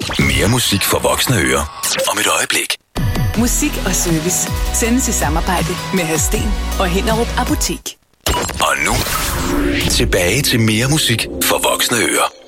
Mere musik for voksne ører. Om et øjeblik. Musik og service sendes i samarbejde med Hadsten og Hinderup Apotek. Og nu, tilbage til mere musik for voksne ører.